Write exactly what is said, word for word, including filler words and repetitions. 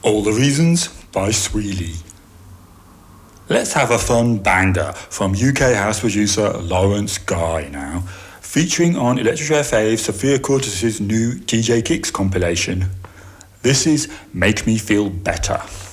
All the Reasons by Sweely. Let's have a fun banger from U K house producer Lawrence Guy now, featuring on Electric Fave Sophia Cortez's new D J Kicks compilation. This is Make Me Feel Better.